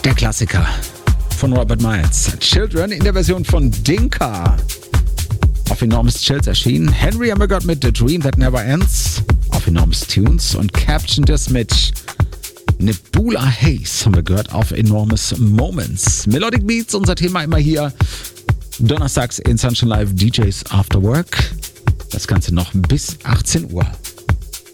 Der Klassiker von Robert Miles. Children in der Version von Dinka. Auf Enormous Chills erschienen. Henry Ambergott mit The Dream That Never Ends. Auf Enormous Tunes. Und Caption das mit Nebula Haze haben wir gehört auf Enormous Moments. Melodic Beats, unser Thema immer hier. Donnerstags in Sunshine Live DJs After Work. Das Ganze noch bis 18 Uhr.